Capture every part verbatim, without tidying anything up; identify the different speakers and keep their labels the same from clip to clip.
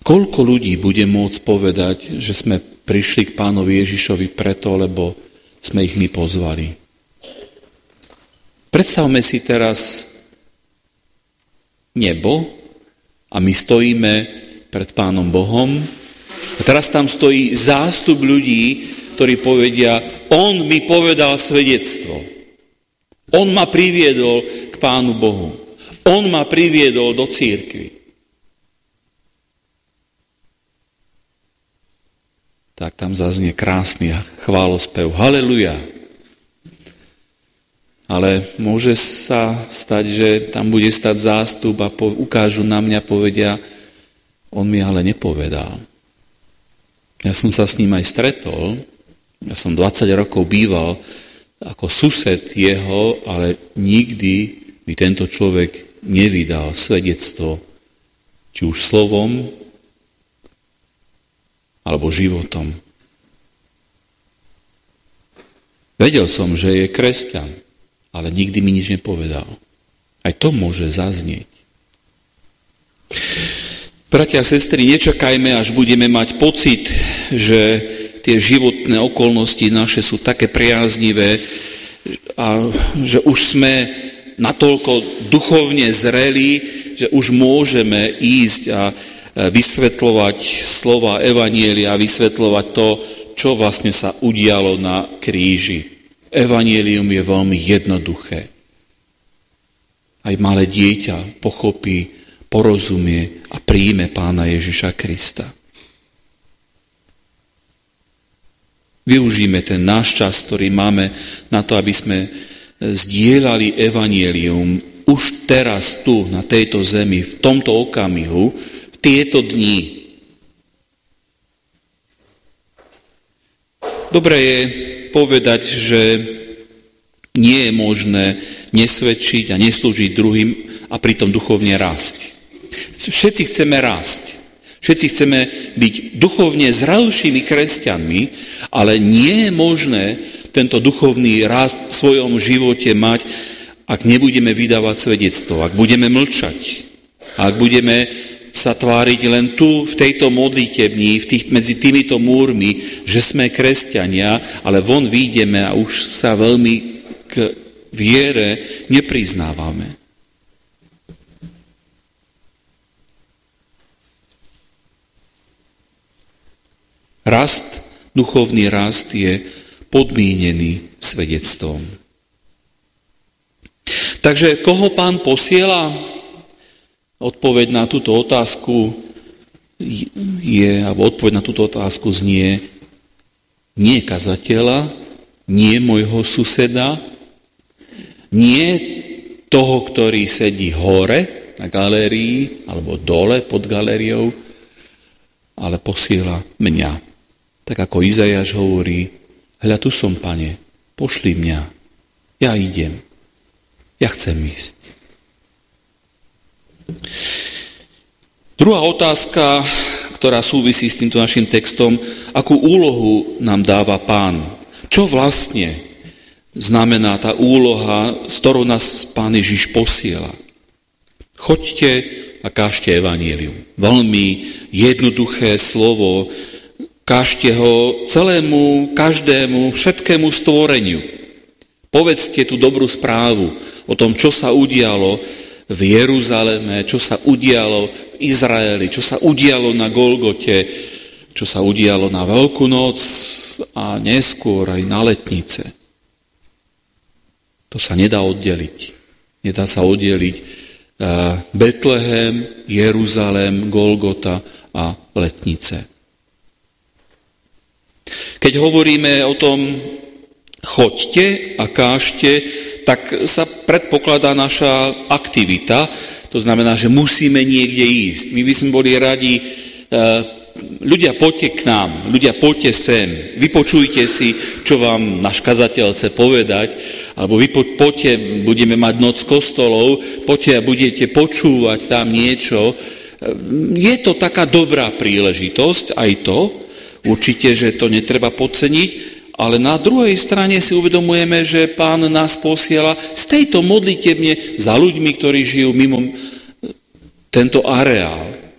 Speaker 1: Koľko ľudí bude môcť povedať, že sme prišli k Pánovi Ježišovi preto, lebo sme ich my pozvali? Predstavme si teraz nebo a my stojíme pred Pánom Bohom a teraz tam stojí zástup ľudí, ktorí povedia, on mi povedal svedectvo. On ma priviedol k Pánu Bohu. On ma priviedol do cirkvi. Tak tam zaznie krásny chválospev. Haleluja. Ale môže sa stať, že tam bude stať zástup a ukážu na mňa, povedia, on mi ale nepovedal. Ja som sa s ním aj stretol, ja som dvadsať rokov býval ako sused jeho, ale nikdy mi tento človek nevydal svedectvo, či už slovom, alebo životom. Vedel som, že je kresťan, ale nikdy mi nič nepovedal. Aj to môže zaznieť. Bratia a sestry, nečakajme, až budeme mať pocit, že tie životné okolnosti naše sú také priaznivé a že už sme natoľko duchovne zrelí, že už môžeme ísť a vysvetľovať slova evanjelia, vysvetľovať to, čo vlastne sa udialo na kríži. Evanjelium je veľmi jednoduché. Aj malé dieťa pochopí, porozumie a príjme Pána Ježiša Krista. Využíme ten náš čas, ktorý máme na to, aby sme zdieľali evanjelium už teraz tu, na tejto zemi, v tomto okamihu, v tieto dni. Dobre je povedať, že nie je možné nesvedčiť a neslúžiť druhým a pritom duchovne rásť. Všetci chceme rásť. Všetci chceme byť duchovne zrelšími kresťanmi, ale nie je možné tento duchovný rast v svojom živote mať, ak nebudeme vydávať svedectvo, ak budeme mlčať, ak budeme sa tváriť len tu, v tejto modlitebni, v tých, medzi týmito múrmi, že sme kresťania, ale von výjdeme a už sa veľmi k viere nepriznávame. Rast, duchovný rast je podmienený svedectvom. Takže koho Pán posiela? Odpoveď na túto otázku je, alebo odpoveď na túto otázku znie nie kazateľa, nie môjho suseda, nie toho, ktorý sedí hore na galérii, alebo dole pod galériou, ale posiela mňa. Tak ako Izajáš hovorí, hľa tu som, Pane, pošli mňa, ja idem, ja chcem ísť. Druhá otázka, ktorá súvisí s týmto našim textom, akú úlohu nám dáva Pán? Čo vlastne znamená tá úloha, s ktorou nás Pán Ježiš posiela? Choďte a kážte evanjelium. Veľmi jednoduché slovo, kážte ho celému, každému, všetkému stvoreniu. Povedzte tú dobrú správu o tom, čo sa udialo v Jeruzaleme, čo sa udialo v Izraeli, čo sa udialo na Golgote, čo sa udialo na Veľkú noc a neskôr aj na letnice. To sa nedá oddeliť. Nedá sa oddeliť Betlehem, Jeruzalém, Golgota a letnice. Keď hovoríme o tom choďte a kážte, tak sa predpokladá naša aktivita, to znamená, že musíme niekde ísť. My by sme boli radi, ľudia poďte k nám, ľudia poďte sem, vypočujte si, čo vám náš kazateľ chce povedať, alebo vy poďte, budeme mať noc kostolov, poďte a budete počúvať tam niečo. Je to taká dobrá príležitosť, aj to, určite, že to netreba podceniť, ale na druhej strane si uvedomujeme, že Pán nás posiela z tejto modlitebne za ľuďmi, ktorí žijú mimo tento areál.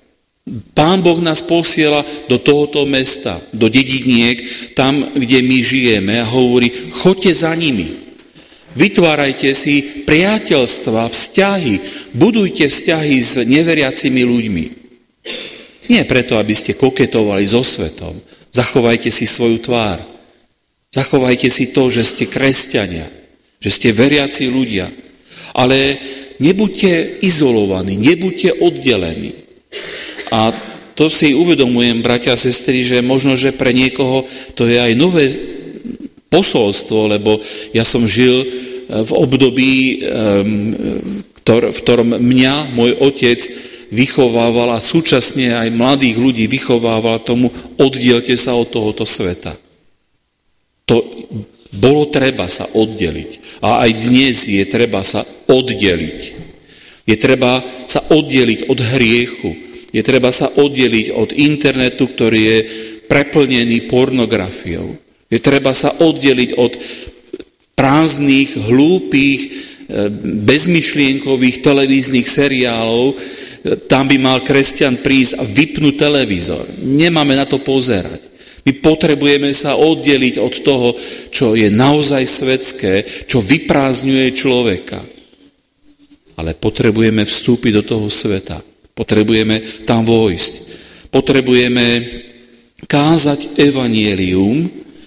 Speaker 1: Pán Boh nás posiela do tohoto mesta, do dediniek, tam, kde my žijeme a hovorí, choďte za nimi. Vytvárajte si priateľstva, vzťahy, budujte vzťahy s neveriacimi ľuďmi. Nie preto, aby ste koketovali so svetom. Zachovajte si svoju tvár. Zachovajte si to, že ste kresťania, že ste veriaci ľudia. Ale nebuďte izolovaní, nebuďte oddelení. A to si uvedomujem, bratia a sestry, že možno, že pre niekoho to je aj nové posolstvo, lebo ja som žil v období, v ktorom mňa môj otec vychovával a súčasne aj mladých ľudí vychovával tomu, oddielte sa od tohoto sveta. To bolo treba sa oddeliť. A aj dnes je treba sa oddeliť. Je treba sa oddeliť od hriechu. Je treba sa oddeliť od internetu, ktorý je preplnený pornografiou. Je treba sa oddeliť od prázdnych, hlúpých, bezmyšlienkových televíznych seriálov. Tam by mal kresťan prísť a vypnúť televízor. Nemáme na to pozerať. My potrebujeme sa oddeliť od toho, čo je naozaj svetské, čo vyprázdňuje človeka. Ale potrebujeme vstúpiť do toho sveta. Potrebujeme tam vojsť. Potrebujeme kázať evanjelium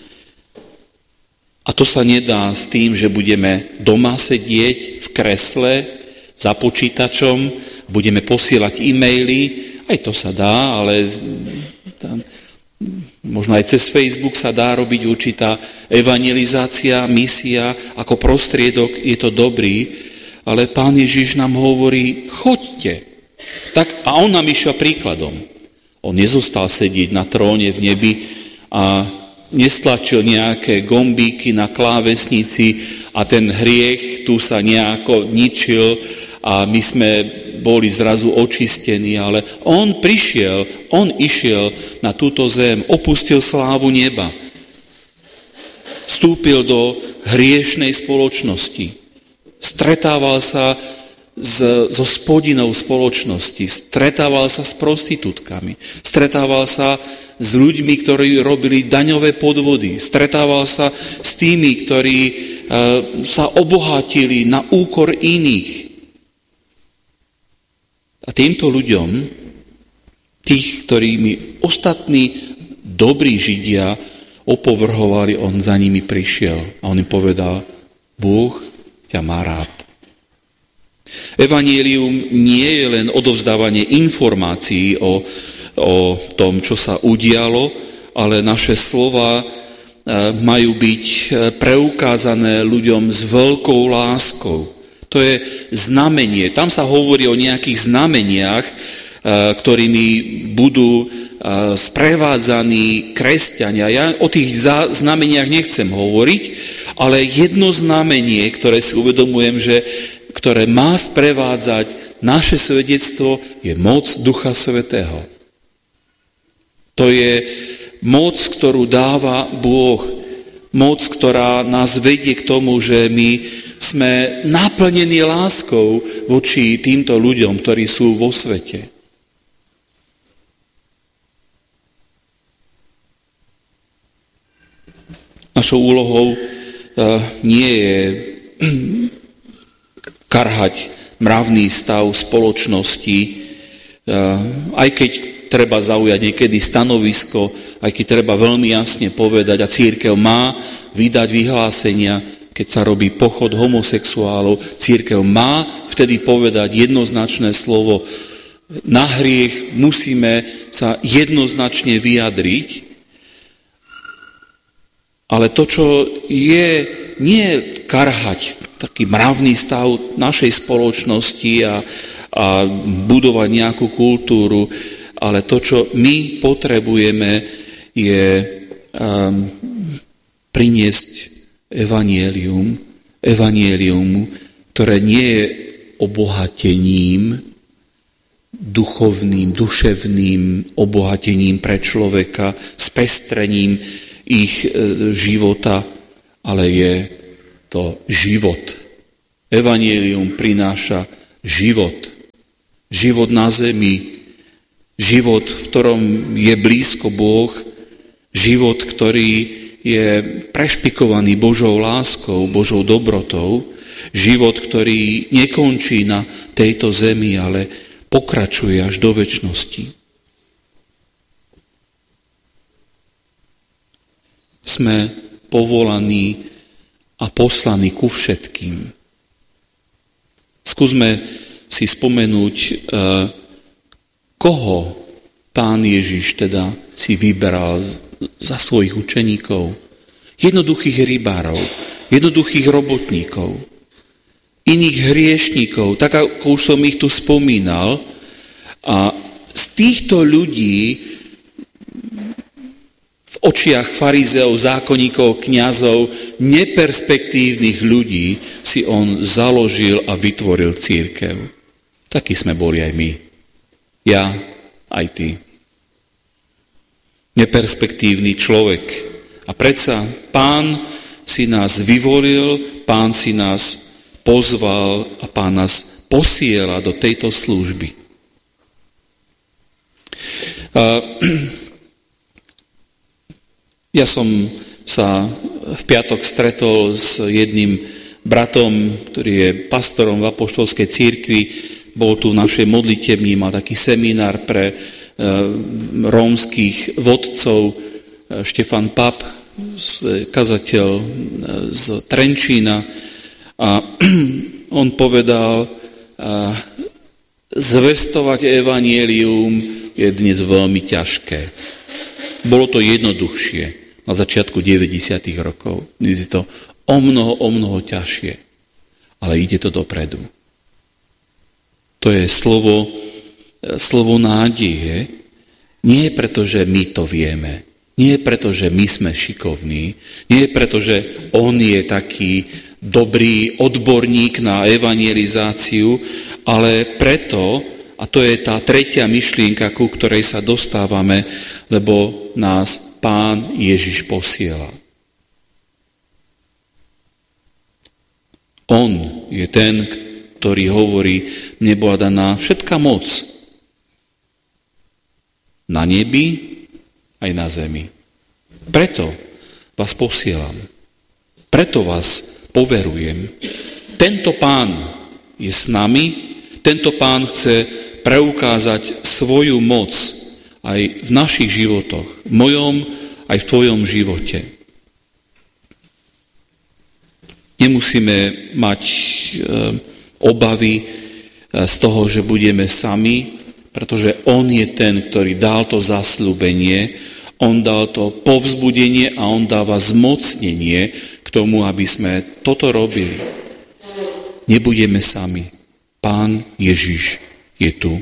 Speaker 1: a to sa nedá s tým, že budeme doma sedieť v kresle za počítačom, budeme posielať e-maily, aj to sa dá, ale tam, možno aj cez Facebook sa dá robiť určitá evangelizácia, misia, ako prostriedok je to dobrý, ale Pán Ježiš nám hovorí, choďte. Tak, a on nám išiel príkladom. On nezostal sedieť na tróne v nebi a nestlačil nejaké gombíky na klávesnici a ten hriech tu sa nejako ničil a my sme boli zrazu očistení, ale on prišiel, on išiel na túto zem, opustil slávu neba. Vstúpil do hriešnej spoločnosti. Stretával sa S, so spodinou spoločnosti, stretával sa s prostitútkami, stretával sa s ľuďmi, ktorí robili daňové podvody, stretával sa s tými, ktorí e, sa obohatili na úkor iných. A týmto ľuďom, tých, ktorými ostatní dobrí Židia opovrhovali, on za nimi prišiel a on im povedal, Búh ťa má rád. Evanjelium nie je len odovzdávanie informácií o, o tom, čo sa udialo, ale naše slova majú byť preukázané ľuďom s veľkou láskou. To je znamenie. Tam sa hovorí o nejakých znameniach, ktorými budú sprevádzaní kresťania. Ja o tých znameniach nechcem hovoriť, ale jedno znamenie, ktoré si uvedomujem, že ktoré má sprevádzať naše svedectvo, je moc Ducha Svätého. To je moc, ktorú dáva Boh. Moc, ktorá nás vedie k tomu, že my sme naplnení láskou voči týmto ľuďom, ktorí sú vo svete. Našou úlohou nie je karhať mravný stav spoločnosti, aj keď treba zaujať niekedy stanovisko, aj keď treba veľmi jasne povedať a cirkev má vydať vyhlásenia, keď sa robí pochod homosexuálov, cirkev má vtedy povedať jednoznačné slovo. Na hriech musíme sa jednoznačne vyjadriť, ale to, čo je, nie karhať taký mravný stav našej spoločnosti a, a budovať nejakú kultúru, ale to, čo my potrebujeme, je um, priniesť evanjelium, evanjelium, ktoré nie je obohatením, duchovným, duševným obohatením pre človeka, spestrením ich života, ale je to život. Evanjelium prináša život. Život na zemi, Život, v ktorom je blízko Boh, život, ktorý je prešpikovaný Božou láskou, Božou dobrotou, život, ktorý nekončí na tejto zemi, ale pokračuje až do večnosti. Sme povolaní a poslaní ku všetkým. Skúsme si spomenúť, koho Pán Ježiš teda si vyberal za svojich učeníkov. Jednoduchých rybárov, jednoduchých robotníkov, iných hriešníkov, tak ako už som ich tu spomínal. A z týchto ľudí v očiach farizeov, zákonníkov, kňazov, neperspektívnych ľudí si on založil a vytvoril cirkev. Takí sme boli aj my. Ja, aj ty. Neperspektívny človek. A predsa Pán si nás vyvolil, Pán si nás pozval a Pán nás posiela do tejto služby. Ja som sa v piatok stretol s jedným bratom, ktorý je pastorom v apoštolskej cirkvi, bol tu v našej modlitebni, mal taký seminár pre rómskych vodcov, Štefan Pap, kazateľ z Trenčína, a on povedal, zvestovať evanjelium je dnes veľmi ťažké. Bolo to jednoduchšie na začiatku deväťdesiatych rokov. Dnes je to o mnoho, o mnoho ťažšie, ale ide to dopredu. To je slovo slovo nádeje, nie preto, že my to vieme, nie preto, že my sme šikovní, nie preto, že on je taký dobrý odborník na evangelizáciu, ale preto, a to je tá tretia myšlienka, ku ktorej sa dostávame, lebo nás Pán Ježiš posiela. On je ten, ktorý hovorí, mne bola daná všetká moc na nebi aj na zemi. Preto vás posielam. Preto vás poverujem. Tento Pán je s nami, tento Pán chce preukázať svoju moc aj v našich životoch, v mojom aj v tvojom živote. Nemusíme mať obavy z toho, že budeme sami, pretože on je ten, ktorý dal to zasľúbenie, on dal to povzbudenie a on dáva zmocnenie k tomu, aby sme toto robili. Nebudeme sami. Pán Ježiš je tu.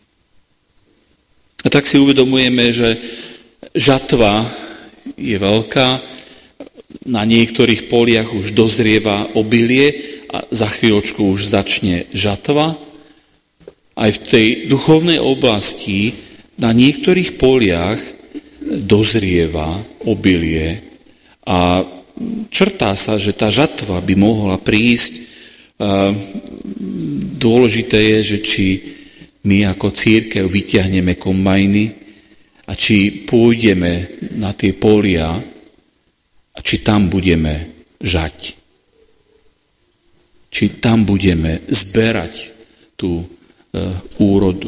Speaker 1: A tak si uvedomujeme, že žatva je veľká, na niektorých poliach už dozrieva obilie a za chvíľočku už začne žatva. Aj v tej duchovnej oblasti na niektorých poliach dozrieva obilie a črtá sa, že tá žatva by mohla prísť. Dôležité je, že či my ako cirkev vyťahneme kombajny a či pôjdeme na tie polia a či tam budeme žať. Či tam budeme zberať tú úrodu.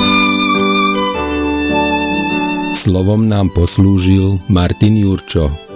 Speaker 2: Slovom nám poslúžil Martin Jurčo.